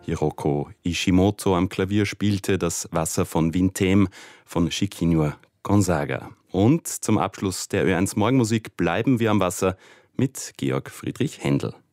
Hiroko Ishimoto am Klavier spielte das Wasser von Vintem von Chiquinho Gonzaga. Und zum Abschluss der Ö1 Morgenmusik bleiben wir am Wasser mit Georg Friedrich Händel.